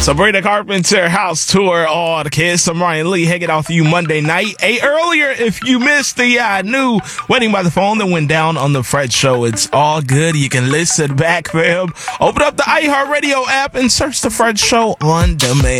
Sabrina Carpenter house tour. All the kids. I'm Ryan Lee hanging out with you Monday night. Earlier, if you missed the new Wedding by the Phone that went down on the Fred Show, it's all good. You can listen back, fam. Open up the iHeartRadio app and search the Fred Show on demand.